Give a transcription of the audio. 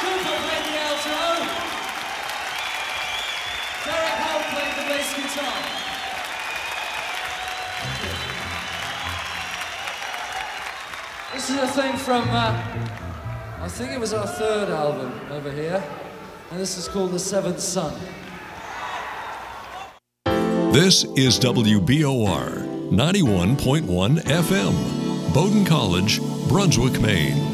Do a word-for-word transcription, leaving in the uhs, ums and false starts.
Cooper played the alto. Derek Holt played the bass guitar. This is a thing from, uh, I think it was our third album over here, and this is called The Seventh Son. This is W B O R ninety-one point one F M, Bowdoin College, Brunswick, Maine.